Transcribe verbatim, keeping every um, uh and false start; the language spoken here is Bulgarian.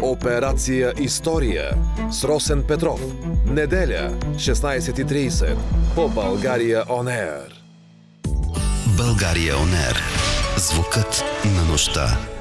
Операция История с Росен Петров. Неделя, шестнайсет и трийсет по България Он Ер. България Он Ер. Звукът на нощта.